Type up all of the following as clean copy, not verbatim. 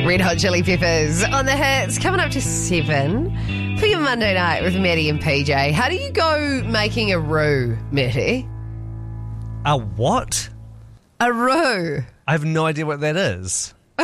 Red Hot Chili Peppers on the hits, coming up to 7 for your Monday night with Maddie and PJ. How do you go making a roux, Matty? A what? A roux. I have no idea what that is. You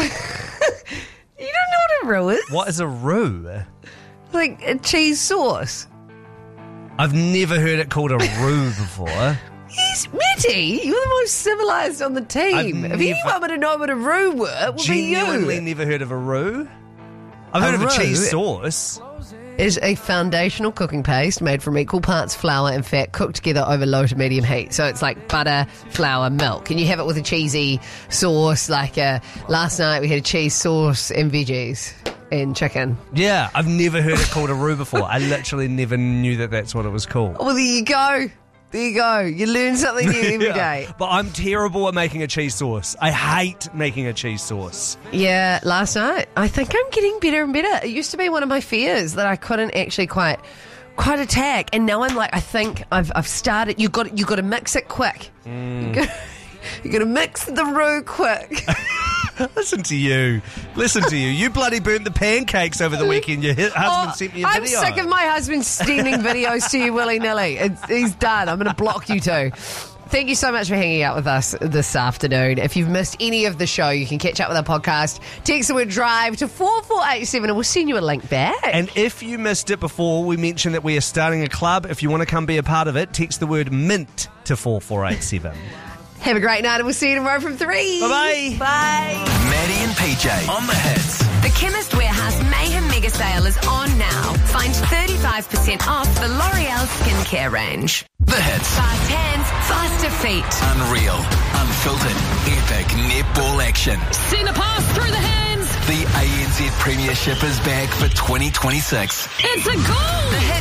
don't know what a roux is? What is a roux? Like a cheese sauce. I've never heard it called a roux before. Yes, Matty, you're the most civilised on the team. If anyone would have known what a roux were, it would be you. Genuinely never heard of a roux. I've heard of a cheese sauce. Is a foundational cooking paste made from equal parts flour and fat cooked together over low to medium heat. So it's like butter, flour, milk. And you have it with a cheesy sauce. Like last night we had a cheese sauce and veggies and chicken. Yeah, I've never heard it called a roux before. I literally never knew that that's what it was called. Well, there you go. There you go. You learn something new every day. But I'm terrible at making a cheese sauce. I hate making a cheese sauce. Yeah, last night. I think I'm getting better and better. It used to be one of my fears that I couldn't actually quite attack, and now I'm like, I think I've started. You got to mix it quick. You got to mix the roux quick. Listen to you. You bloody burnt the pancakes over the weekend. Your husband sent me a video. I'm sick of my husband sending videos to you willy-nilly. He's done. I'm going to block you too. Thank you so much for hanging out with us this afternoon. If you've missed any of the show, you can catch up with our podcast. Text the word drive to 4487 and we'll send you a link back. And if you missed it before, we mentioned that we are starting a club. If you want to come be a part of it, text the word mint to 4487. Have a great night and we'll see you tomorrow from 3. Bye-bye. Bye. Maddie and PJ on the hits. The Chemist Warehouse Mayhem Mega Sale is on now. Find 35% off the L'Oreal skincare range. The hits. Fast hands, faster feet. Unreal, unfiltered, epic netball action. Send a pass through the hands. The ANZ Premiership is back for 2026. It's a goal. The hits.